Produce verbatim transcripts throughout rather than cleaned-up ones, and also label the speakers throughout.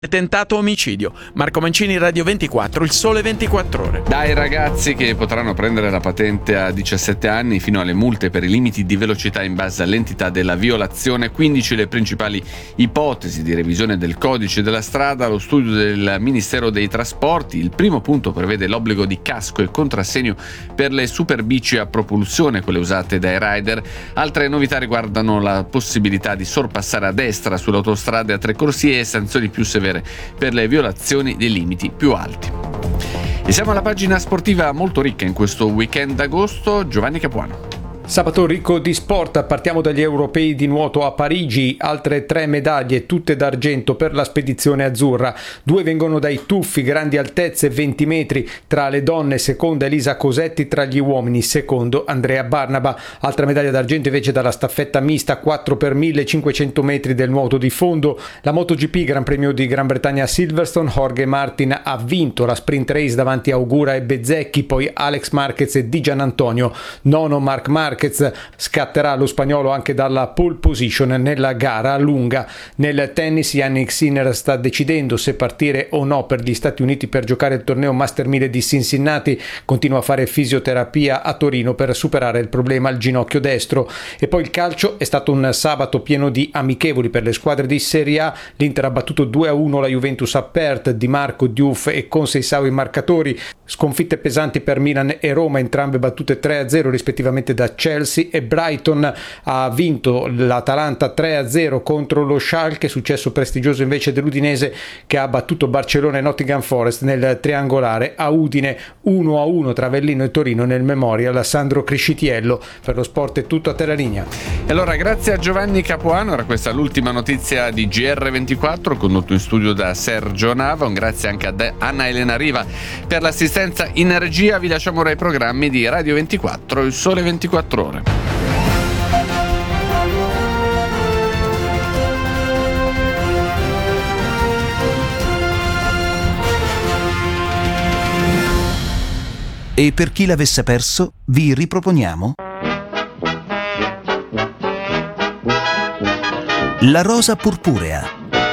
Speaker 1: Tentato omicidio. Marco Mancini, Radio ventiquattro, il sole ventiquattro ore.
Speaker 2: Dai ragazzi che potranno prendere la patente a diciassette anni fino alle multe per i limiti di velocità in base all'entità della violazione. quindici le principali ipotesi di revisione del codice della strada. Lo studio del Ministero dei Trasporti. Il primo punto prevede l'obbligo di casco e contrassegno per le superbici a propulsione, quelle usate dai rider. Altre novità riguardano la possibilità di sorpassare a destra sulle autostrade a tre corsie e sanzioni più severe per le violazioni dei limiti più alti. E siamo alla pagina sportiva molto ricca in questo weekend d'agosto. Giovanni Capuano.
Speaker 3: Sabato ricco di sport, partiamo dagli europei di nuoto a Parigi, altre tre medaglie, tutte d'argento per la spedizione azzurra. Due vengono dai tuffi, grandi altezze, venti metri, tra le donne, seconda Elisa Cosetti, tra gli uomini, secondo Andrea Barnaba. Altra medaglia d'argento invece dalla staffetta mista, quattro per millecinquecento metri del nuoto di fondo. La MotoGP, Gran Premio di Gran Bretagna a Silverstone, Jorge Martin ha vinto la sprint race davanti a Augura e Bezzecchi, poi Alex Marquez e Di Giannantonio. Nono Marc Marquez, scatterà lo spagnolo anche dalla pole position nella gara lunga. Nel tennis Jannik Sinner sta decidendo se partire o no per gli Stati Uniti per giocare il torneo Master mille di Cincinnati, continua a fare fisioterapia a Torino per superare il problema al ginocchio destro. E poi il calcio, è stato un sabato pieno di amichevoli per le squadre di Serie A. L'Inter ha battuto due a uno la Juventus a Perth, Di Marco, Diouf e Conceição i marcatori. Sconfitte pesanti per Milan e Roma, entrambe battute tre a zero rispettivamente da Chelsea e Brighton. Ha vinto l'Atalanta tre a zero contro lo Schalke, successo prestigioso invece dell'Udinese che ha battuto Barcellona e Nottingham Forest nel triangolare. A Udine uno a uno tra Avellino e Torino nel Memorial Sandro Criscitiello. Per lo sport è tutto, a te la linea.
Speaker 2: E allora grazie a Giovanni Capuano, era questa l'ultima notizia di G R ventiquattro condotto in studio da Sergio Nava. Un grazie anche a Anna Elena Riva per l'assistenza in regia. Vi lasciamo ora ai programmi di Radio ventiquattro, il sole ventiquattro ore.
Speaker 4: E per chi l'avesse perso, vi riproponiamo La rosa purpurea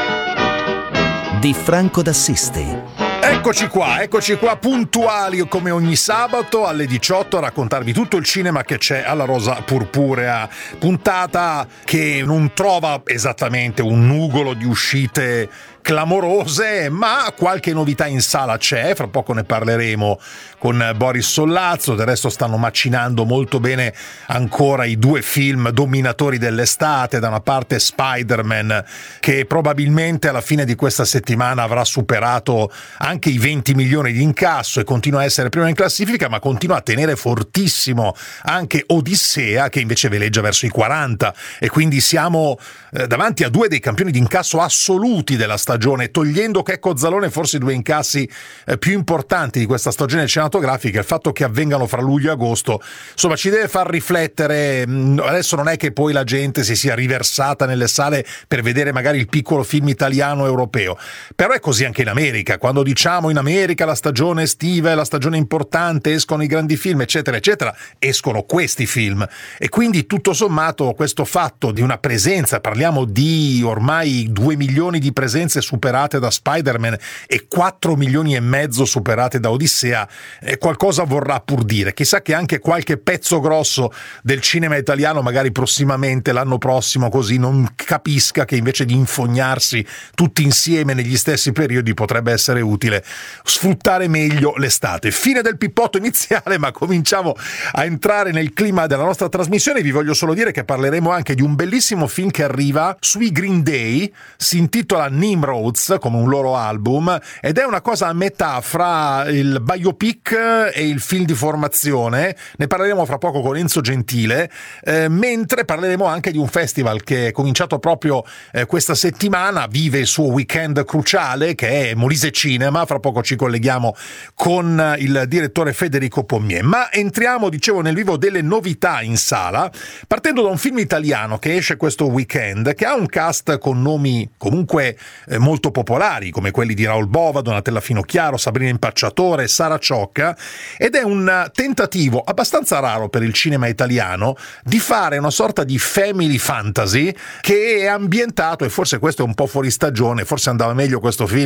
Speaker 4: di Franco d'Assisi.
Speaker 5: Eccoci qua, eccoci qua puntuali come ogni sabato alle diciotto a raccontarvi tutto il cinema che c'è alla Rosa Purpurea, puntata che non trova esattamente un nugolo di uscite clamorose, ma qualche novità in sala c'è, fra poco ne parleremo con Boris Sollazzo. Del resto stanno macinando molto bene ancora i due film dominatori dell'estate, da una parte Spider-Man, che probabilmente alla fine di questa settimana avrà superato anche i venti milioni di incasso e continua a essere prima in classifica, ma continua a tenere fortissimo anche Odissea, che invece veleggia verso i quaranta, e quindi siamo eh, davanti a due dei campioni di incasso assoluti della stagione, togliendo Checco Zalone forse i due incassi eh, più importanti di questa stagione cinematografica. Il fatto che avvengano fra luglio e agosto, insomma, ci deve far riflettere. Adesso non è che poi la gente si sia riversata nelle sale per vedere magari il piccolo film italiano o europeo, però è così anche in America. Quando diciamo in America la stagione estiva è la stagione importante, escono i grandi film eccetera eccetera, escono questi film, e quindi tutto sommato questo fatto di una presenza, parliamo di ormai due milioni di presenze superate da Spider-Man e quattro milioni e mezzo superate da Odissea, eh, qualcosa vorrà pur dire. Chissà che anche qualche pezzo grosso del cinema italiano magari prossimamente, l'anno prossimo, così non capisca che invece di infognarsi tutti insieme negli stessi periodi potrebbe essere utile sfruttare meglio l'estate. Fine del pippotto iniziale, ma cominciamo a entrare nel clima della nostra trasmissione. Vi voglio solo dire che parleremo anche di un bellissimo film che arriva sui Green Day, si intitola Nimrod, come un loro album, ed è una cosa a metà fra il biopic e il film di formazione. Ne parleremo fra poco con Enzo Gentile, eh, mentre parleremo anche di un festival che è cominciato proprio eh, questa settimana, vive il suo weekend cruciale, che è Molise Cinema. Fra poco ci colleghiamo con il direttore Federico Pommier, ma entriamo, dicevo, nel vivo delle novità in sala, partendo da un film italiano che esce questo weekend, che ha un cast con nomi comunque eh, molto popolari come quelli di Raoul Bova, Donatella Finocchiaro, Sabrina Impacciatore, Sara Ciocca, ed è un tentativo abbastanza raro per il cinema italiano di fare una sorta di family fantasy che è ambientato, e forse questo è un po' fuori stagione, forse andava meglio questo film